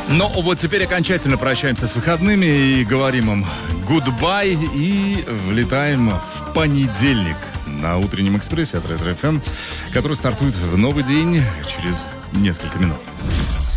Но вот теперь окончательно прощаемся с выходными и говорим им goodbye и влетаем в понедельник на утреннем экспрессе от Ретро FM, который стартует в новый день через несколько минут.